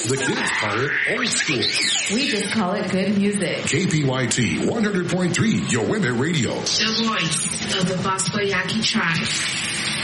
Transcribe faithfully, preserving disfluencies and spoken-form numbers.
The kids call it old school. We just call it good music. K P Y T one hundred point three, Your Women Radio. The voice of the Bosco Yaqui tribe.